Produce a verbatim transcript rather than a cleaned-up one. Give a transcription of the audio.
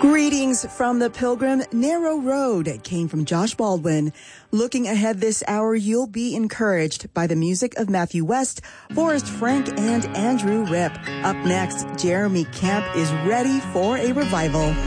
Greetings from the Pilgrim. Narrow Road came from Josh Baldwin. Looking ahead this hour, you'll be encouraged by the music of Matthew West, Forrest Frank, and Andrew Ripp. Up next, Jeremy Camp is ready for a revival.